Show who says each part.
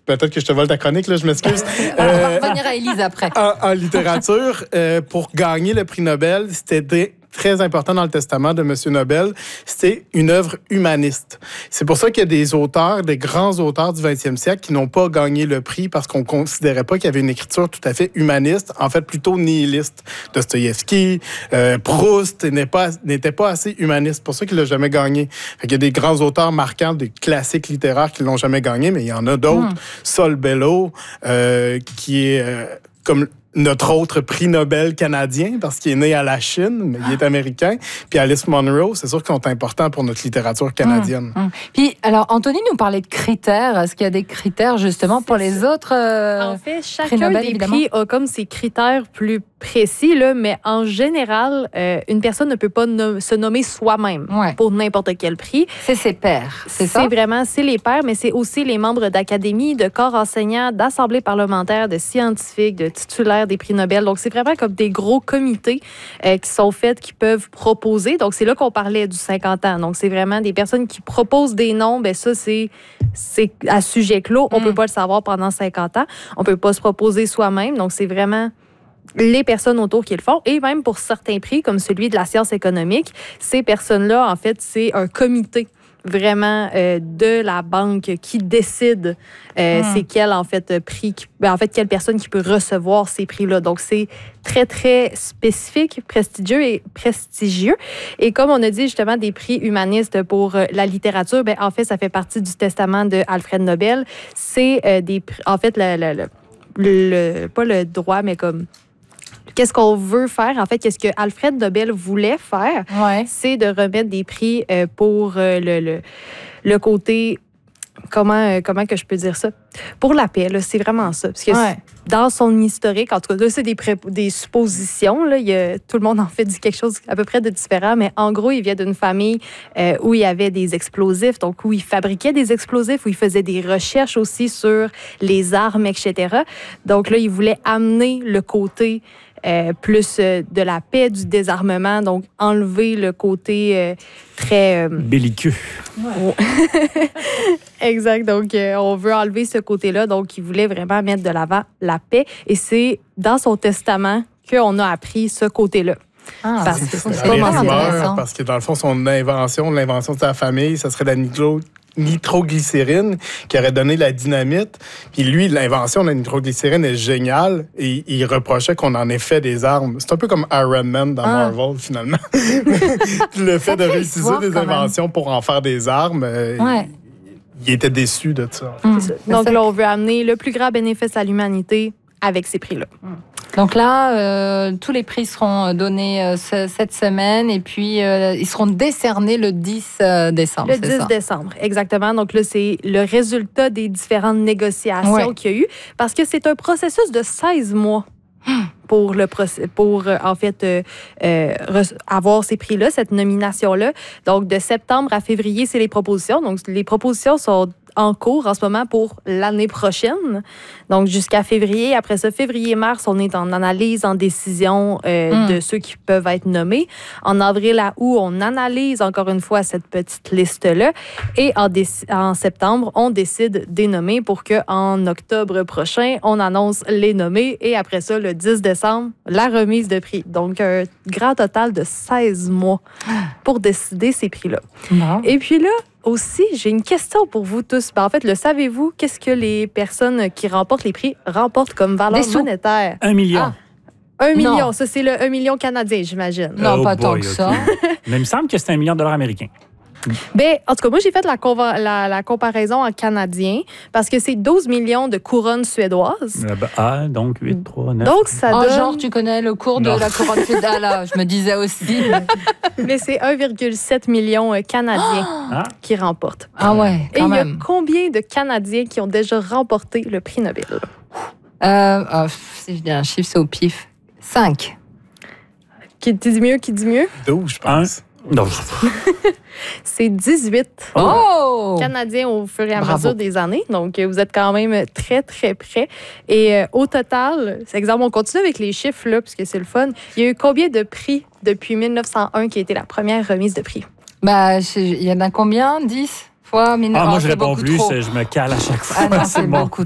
Speaker 1: peut-être que je te vole ta chronique, là, je m'excuse.
Speaker 2: On va revenir à Élise après.
Speaker 1: En littérature, pour gagner le prix Nobel, c'était très important dans le testament de M. Nobel, c'était une œuvre humaniste. C'est pour ça qu'il y a des auteurs, des grands auteurs du 20e siècle qui n'ont pas gagné le prix parce qu'on ne considérait pas qu'il y avait une écriture tout à fait humaniste, en fait plutôt nihiliste. Dostoïevski, Proust n'était pas assez humaniste. C'est pour ça qu'il ne l'a jamais gagné. Il y a des grands auteurs marquants, des classiques littéraires qui ne l'ont jamais gagné, mais il y en a d'autres. Saul Bellow, qui est comme notre autre prix Nobel canadien, parce qu'il est né à la Chine, mais il est américain. Puis Alice Munro, c'est sûr qu'ils sont importants pour notre littérature canadienne.
Speaker 2: Puis, alors, Anthony nous parlait de critères. Est-ce qu'il y a des critères, justement, pour les autres
Speaker 3: En fait, chacun
Speaker 2: Nobel,
Speaker 3: des
Speaker 2: évidemment?
Speaker 3: prix a comme ses critères plus précis, là, mais en général, une personne ne peut pas se nommer soi-même pour n'importe quel prix.
Speaker 2: C'est ses pairs, c'est ça?
Speaker 3: C'est les pairs, mais c'est aussi les membres d'académies, de corps enseignants, d'assemblées parlementaires, de scientifiques, de titulaires des prix Nobel. Donc, c'est vraiment comme des gros comités qui sont faits, qui peuvent proposer. Donc, c'est là qu'on parlait du 50 ans. Donc, c'est vraiment des personnes qui proposent des noms. Bien, ça, c'est à sujet clos. On ne peut pas le savoir pendant 50 ans. On ne peut pas se proposer soi-même. Donc, c'est vraiment les personnes autour qui le font. Et même pour certains prix, comme celui de la science économique, ces personnes-là, en fait, c'est un comité vraiment de la banque qui décide c'est quel en fait prix, quelle personne qui peut recevoir ces prix-là. Donc c'est très très spécifique, prestigieux. Et comme on a dit justement des prix humanistes pour la littérature, ben en fait ça fait partie du testament de Alfred Nobel. C'est en fait pas le droit mais comme qu'est-ce qu'on veut faire? En fait, qu'est-ce que Alfred Nobel voulait faire? C'est de remettre des prix pour le côté... Comment que je peux dire ça? Pour la paix, là, c'est vraiment ça. Parce que dans son historique, en tout cas, là, c'est des suppositions. Là, tout le monde en fait dit quelque chose à peu près de différent, mais en gros, il vient d'une famille où il y avait des explosifs, donc où il fabriquait des explosifs, où il faisait des recherches aussi sur les armes, etc. Donc là, il voulait amener le côté plus de la paix, du désarmement, donc enlever le côté très...
Speaker 4: belliqueux.
Speaker 3: Exact, donc on veut enlever ce côté-là, donc il voulait vraiment mettre de l'avant la paix, et c'est dans son testament qu'on a appris ce côté-là.
Speaker 2: Parce que
Speaker 1: c'est pas intéressant. Parce que dans le fond, l'invention de sa famille, ça serait la nitroglycérine qui aurait donné la dynamite. Puis lui, l'invention de la nitroglycérine est géniale et il reprochait qu'on en ait fait des armes. C'est un peu comme Iron Man dans Marvel, finalement. Le fait de réutiliser des inventions pour en faire des armes, il était déçu de ça.
Speaker 3: Donc là, on veut amener le plus grand bénéfice à l'humanité avec ces prix-là.
Speaker 2: Donc là, tous les prix seront donnés cette semaine et puis ils seront décernés le 10 décembre.
Speaker 3: Le 10 décembre, exactement. Donc là, c'est le résultat des différentes négociations qu'il y a eu parce que c'est un processus de 16 mois. Pour en fait avoir ces prix-là, cette nomination-là. Donc, de septembre à février, c'est les propositions. Donc, les propositions sont en cours en ce moment pour l'année prochaine. Donc, jusqu'à février. Après ça, février-mars, on est en analyse, en décision de ceux qui peuvent être nommés. En avril à août, on analyse encore une fois cette petite liste-là. Et en septembre, on décide des nommés pour qu'en octobre prochain, on annonce les nommés. Et après ça, le 10 décembre, la remise de prix. Donc, un grand total de 16 mois pour décider ces prix-là.
Speaker 2: Bon.
Speaker 3: Et puis là, aussi, j'ai une question pour vous tous. En fait, le savez-vous, qu'est-ce que les personnes qui remportent les prix remportent comme valeur monétaire?
Speaker 4: 1 million.
Speaker 3: 1 million, ça c'est le 1 million canadien, j'imagine.
Speaker 2: Non, pas tant que ça.
Speaker 4: Mais il me semble que c'est $1 million américain.
Speaker 3: Ben, en tout cas, moi, j'ai fait la comparaison en canadien parce que c'est 12 millions de couronnes suédoises.
Speaker 4: Donc 8, 3, 9.
Speaker 3: Donc, ça donne...
Speaker 2: genre, tu connais le cours de la couronne suédoise, je me disais aussi.
Speaker 3: Mais c'est 1,7 million canadiens qui remportent.
Speaker 2: Ah ouais, quand même.
Speaker 3: Et il y a combien de Canadiens qui ont déjà remporté le prix Nobel?
Speaker 2: Si je dis un chiffre, c'est au pif. 5.
Speaker 3: Qui dit mieux?
Speaker 1: 12, je pense.
Speaker 4: Non.
Speaker 3: C'est 18 Canadiens au fur et à mesure des années. Donc, vous êtes quand même très, très près. Et au total, c'est exemple, on continue avec les chiffres, là, parce que c'est le fun. Il y a eu combien de prix depuis 1901 qui a été la première remise de prix?
Speaker 2: Il y en a combien? 10 fois 1901?
Speaker 4: Moi, je réponds plus. Je me cale à chaque fois.
Speaker 2: Non, c'est beaucoup